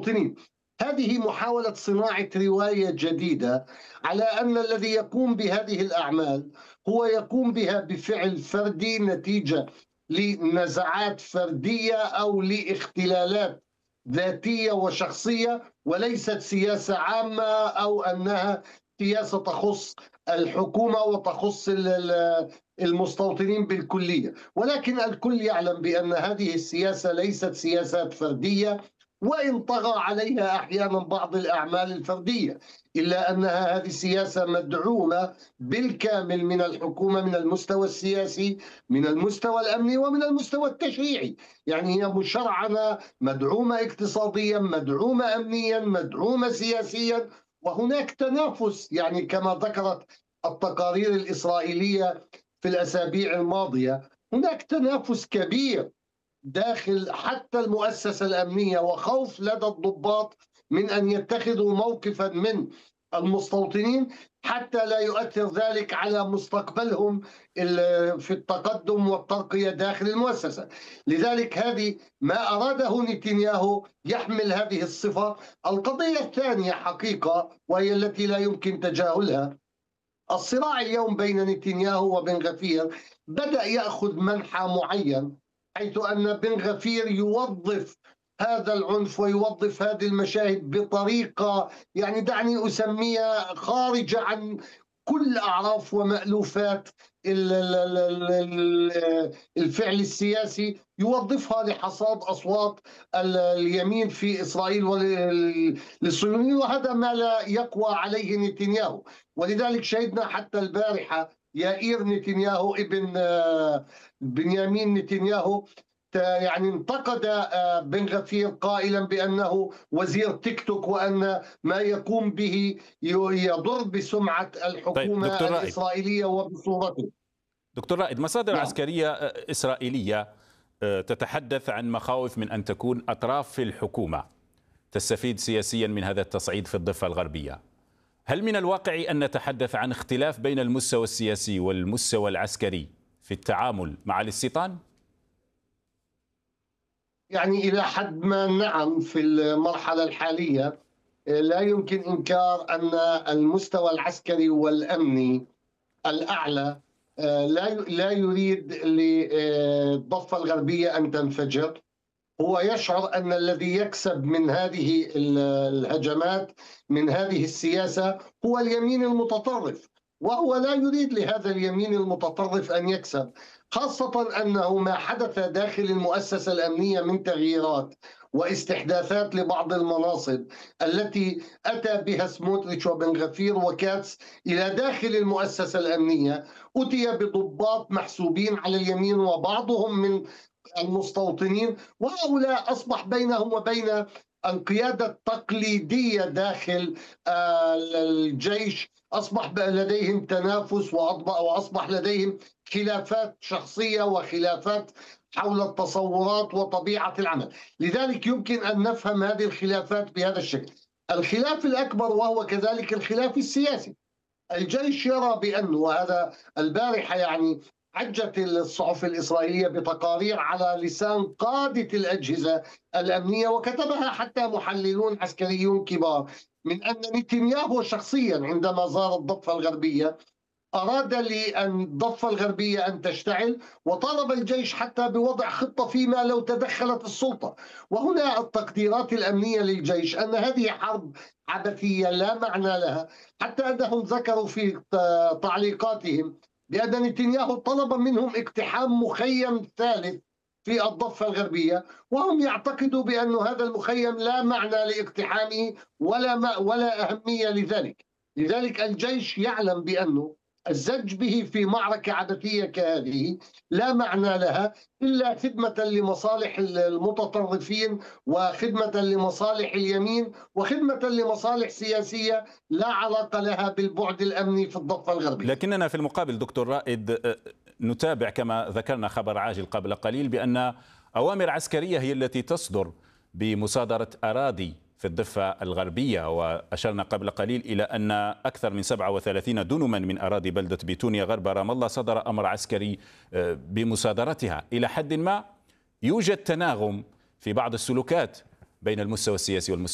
المستوطنين. هذه محاولة صناعة رواية جديدة على أن الذي يقوم بهذه الأعمال هو يقوم بها بفعل فردي نتيجة لنزعات فردية أو لاختلالات ذاتية وشخصية، وليست سياسة عامة أو أنها سياسة تخص الحكومة وتخص المستوطنين بالكلية. ولكن الكل يعلم بأن هذه السياسة ليست سياسات فردية، وإن طغى عليها أحيانا بعض الأعمال الفردية، إلا أنها هذه السياسة مدعومة بالكامل من الحكومة، من المستوى السياسي، من المستوى الأمني، ومن المستوى التشريعي. يعني هي مشرعنة، مدعومة اقتصاديا، مدعومة أمنيا، مدعومة سياسيا. وهناك تنافس، يعني كما ذكرت التقارير الإسرائيلية في الأسابيع الماضية، هناك تنافس كبير داخل حتى المؤسسة الأمنية، وخوف لدى الضباط من أن يتخذوا موقفا من المستوطنين حتى لا يؤثر ذلك على مستقبلهم في التقدم والترقية داخل المؤسسة. لذلك هذه ما أراده نتنياهو يحمل هذه الصفة. القضية الثانية حقيقة، وهي التي لا يمكن تجاهلها، الصراع اليوم بين نتنياهو وبن غفير بدأ يأخذ منحى معين، حيث أن بن غفير يوظف هذا العنف ويوظف هذه المشاهد بطريقة، يعني دعني أسميها خارجة عن كل أعراف ومألوفات الفعل السياسي، يوظفها لحصاد أصوات اليمين في إسرائيل وللصهيونيين، وهذا ما لا يقوى عليه نتنياهو. ولذلك شهدنا حتى البارحة يائير نتنياهو ابن بنيامين نتنياهو يعني انتقد بن غفير قائلا بأنه وزير تيك توك، وأن ما يقوم به يضر بسمعة الحكومة الإسرائيلية وبصورته. دكتور رائد، مصادر عسكرية إسرائيلية تتحدث عن مخاوف من أن تكون أطراف في الحكومة تستفيد سياسيا من هذا التصعيد في الضفة الغربية. هل من الواقع أن نتحدث عن اختلاف بين المستوى السياسي والمستوى العسكري في التعامل مع الاستيطان؟ يعني إلى حد ما نعم. في المرحلة الحالية لا يمكن إنكار أن المستوى العسكري والأمني الأعلى لا يريد للضفة الغربية أن تنفجر. هو يشعر أن الذي يكسب من هذه الهجمات، من هذه السياسة، هو اليمين المتطرف، وهو لا يريد لهذا اليمين المتطرف أن يكسب، خاصة أنه ما حدث داخل المؤسسة الأمنية من تغييرات واستحداثات لبعض المناصب التي أتى بها سموتريتش وبن غفير وكاتس إلى داخل المؤسسة الأمنية. أتي بضباط محسوبين على اليمين وبعضهم من المستوطنين، وهؤلاء أصبح بينهم وبين القيادة التقليدية داخل الجيش أصبح لديهم تنافس، وأصبح لديهم خلافات شخصية وخلافات حول التصورات وطبيعة العمل. لذلك يمكن أن نفهم هذه الخلافات بهذا الشكل. الخلاف الأكبر وهو كذلك الخلاف السياسي. الجيش يرى بأنه، وهذا البارحة يعني حجت الصحف الإسرائيلية بتقارير على لسان قادة الأجهزة الأمنية، وكتبها حتى محللون عسكريون كبار، من أن نتنياهو شخصيا عندما زار الضفة الغربية أراد لأن الضفة الغربية أن تشتعل، وطالب الجيش حتى بوضع خطة فيما لو تدخلت السلطة. وهنا التقديرات الأمنية للجيش أن هذه حرب عبثية لا معنى لها، حتى أنهم ذكروا في تعليقاتهم بأن نتنياهو طلب منهم اقتحام مخيم ثالث في الضفة الغربية، وهم يعتقدوا بأن هذا المخيم لا معنى لاقتحامه ولا أهمية لذلك. لذلك الجيش يعلم بأنه الزج به في معركة عبثية كهذه لا معنى لها إلا خدمة لمصالح المتطرفين، وخدمة لمصالح اليمين، وخدمة لمصالح سياسية لا علاقة لها بالبعد الأمني في الضفة الغربية. لكننا في المقابل دكتور رائد نتابع كما ذكرنا خبر عاجل قبل قليل بأن أوامر عسكرية هي التي تصدر بمصادرة أراضي في الضفة الغربية، وأشرنا قبل قليل إلى أن أكثر من 37 دنما من أراضي بلدة بيتونيا غرب رام الله صدر أمر عسكري بمصادرتها. إلى حد ما يوجد تناغم في بعض السلوكات بين المستوى السياسي والمستوى